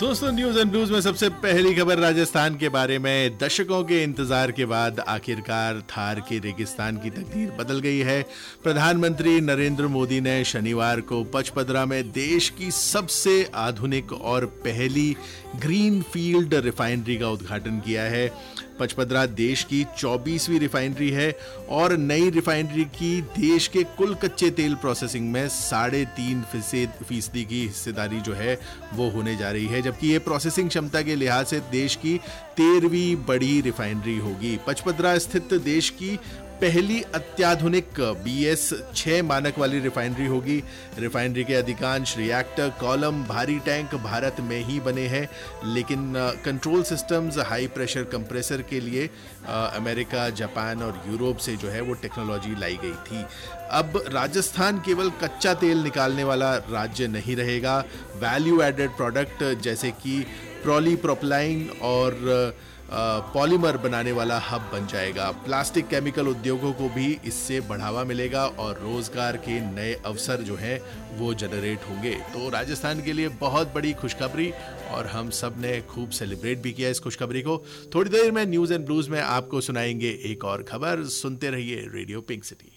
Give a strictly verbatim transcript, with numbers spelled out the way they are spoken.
दोस्तों, news and blues में सबसे पहली खबर राजस्थान के बारे में। दशकों के इंतजार के बाद आखिरकार थार के रेगिस्तान की तकदीर बदल गई है। प्रधानमंत्री नरेंद्र मोदी ने शनिवार को पचपदरा में देश की सबसे आधुनिक और पहली ग्रीन फील्ड रिफाइनरी का उद्घाटन किया है। पचपदरा देश की चौबीसवीं रिफाइनरी है और नई रिफाइनरी की देश के कुल कच्चे तेल प्रोसेसिंग में साढ़े तीन फीसदी की हिस्सेदारी जो है वो होने जा रही है, जबकि ये प्रोसेसिंग क्षमता के लिहाज से देश की तेरहवीं बड़ी रिफाइनरी होगी। पचपदरा स्थित देश की पहली अत्याधुनिक बी एस छह मानक वाली रिफाइनरी होगी। रिफाइनरी के अधिकांश रिएक्टर, कॉलम, भारी टैंक भारत में ही बने हैं, लेकिन control systems, high pressure compressor के लिए आ, अमेरिका, जापान और यूरोप से जो है वो टेक्नोलॉजी लाई गई थी। अब राजस्थान केवल कच्चा तेल निकालने वाला राज्य नहीं रहेगा। वैल्यू एडेड प्रोडक्ट जैसे कि पॉलीप्रोपिलीन और पॉलीमर बनाने वाला हब बन जाएगा। प्लास्टिक केमिकल उद्योगों को भी इससे बढ़ावा मिलेगा और रोजगार के नए अवसर जो हैं वो जनरेट होंगे। तो राजस्थान के लिए बहुत बड़ी खुशखबरी, और हम सब ने खूब सेलिब्रेट भी किया इस खुशखबरी को। थोड़ी देर में न्यूज एंड ब्लूज में आपको सुनाएंगे एक और खबर। सुनते रहिए रेडियो पिंक सिटी।